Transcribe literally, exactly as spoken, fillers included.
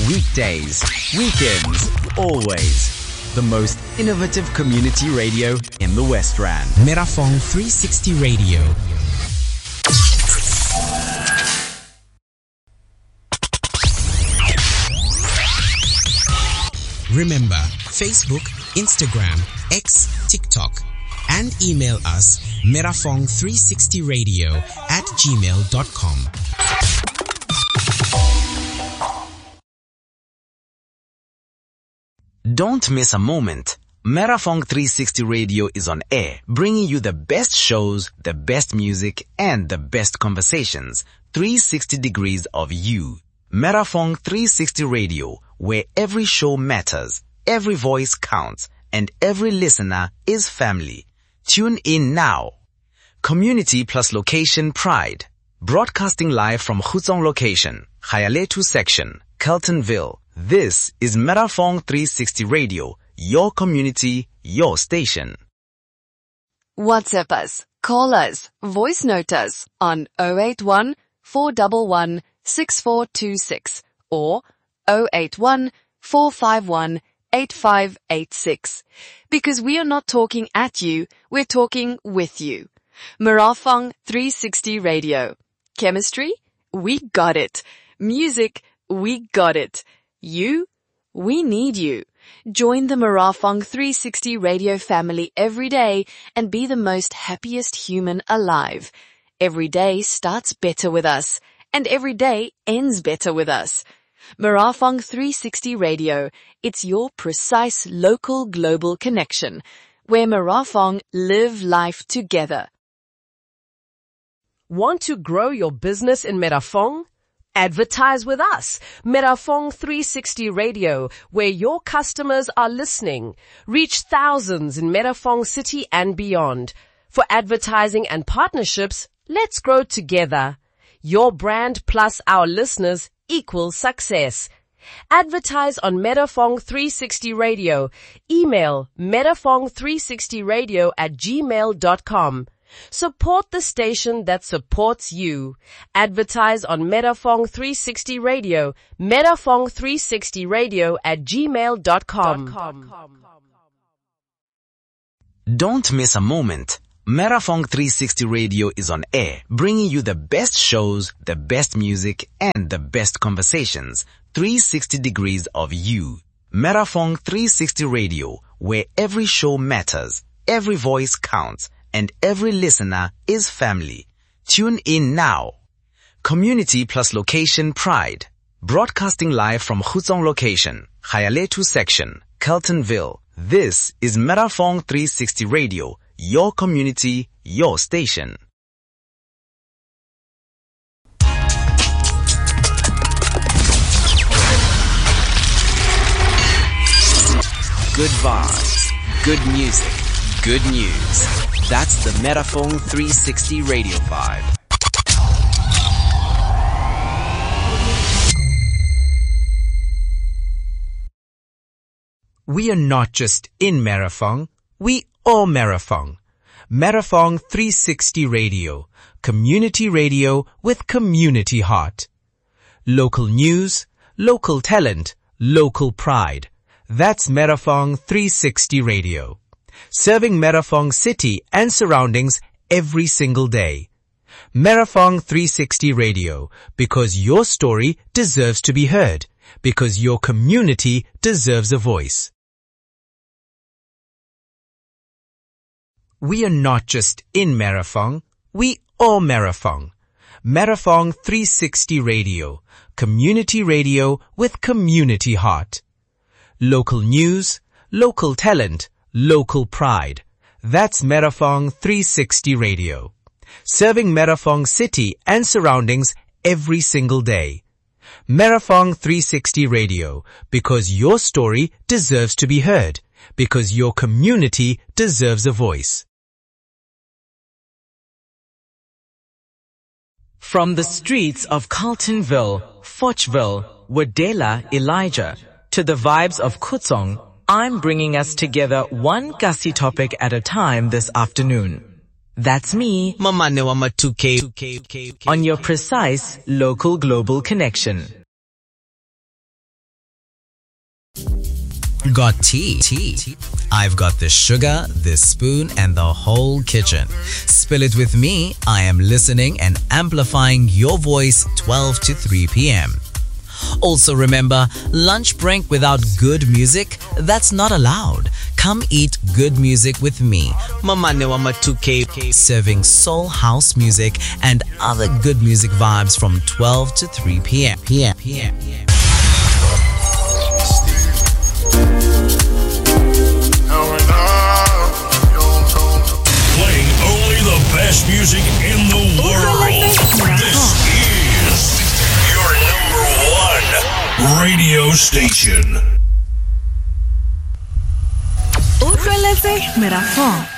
Weekdays, weekends, always. The most innovative community radio in the West Rand. Merafong three sixty Radio. Remember, Facebook, Instagram, X, TikTok, and email us merafong three sixty radio at gmail dot com. Don't miss a moment. Merafong three sixty Radio is on air, bringing you the best shows, the best music, and the best conversations. three hundred sixty degrees of you. Merafong three sixty Radio, where every show matters, every voice counts, and every listener is family. Tune in now. Community plus location pride. Broadcasting live from Khutsong location, Khayaletu section, Keltonville. This is Merafong three sixty Radio, your community, your station. WhatsApp us, call us, voice note us on zero eight one, four one one, six four two six or zero eight one, four five one, eight five eight six. Because we are not talking at you, we're talking with you. Merafong three sixty Radio. Chemistry? We got it. Music? We got it. You? We need you. Join the Merafong three sixty Radio family every day and be the most happiest human alive. Every day starts better with us, and every day ends better with us. Merafong three sixty Radio, it's your precise local global connection, where Merafong live life together. Want to grow your business in Merafong? Advertise with us, Merafong three sixty Radio, where your customers are listening. Reach thousands in Merafong City and beyond. For advertising and partnerships, let's grow together. Your brand plus our listeners equals success. Advertise on Merafong three sixty Radio. Email merafong three sixty radio at gmail dot com. Support the station that supports you. Advertise on Merafong three sixty Radio. Merafong three sixty radio at gmail dot com. Don't miss a moment. Merafong three sixty Radio is on air, bringing you the best shows, the best music, and the best conversations. three hundred sixty degrees of you. Merafong three sixty Radio, where every show matters, every voice counts, and every listener is family. Tune in now. Community plus location pride. Broadcasting live from Khutsong location, Khayaletu section, Keltonville. This is Merafong three sixty Radio, your community, your station. Good vibes, good music, good news. That's the Merafong three sixty Radio vibe. We are not just in Merafong, we are Merafong. Merafong three sixty Radio, community radio with community heart. Local news, local talent, local pride. That's Merafong three sixty Radio. Serving Merafong City and surroundings every single day. Merafong three sixty Radio, because your story deserves to be heard, because your community deserves a voice. We are not just in Merafong, we are Merafong. Merafong three sixty Radio, community radio with community heart. Local news, local talent, local pride. That's Merafong three sixty Radio. Serving Merafong City and surroundings every single day. Merafong three sixty Radio, because your story deserves to be heard, because your community deserves a voice. From the streets of Carltonville, Fochville, Wadela, Elijah, to the vibes of Khutsong, I'm bringing us together one Kasi topic at a time this afternoon. That's me, on your precise local global connection. Got tea. Tea. I've got the sugar, the spoon, and the whole kitchen. Spill it with me. I am listening and amplifying your voice twelve to three p.m. Also remember, lunch break without good music, that's not allowed. Come eat good music with me, Mamanewa two K, serving soul house music and other good music vibes from twelve to three p.m. p.m. p.m. Playing only the best music in the world. This is your number one radio station. Utlweletse Merafong.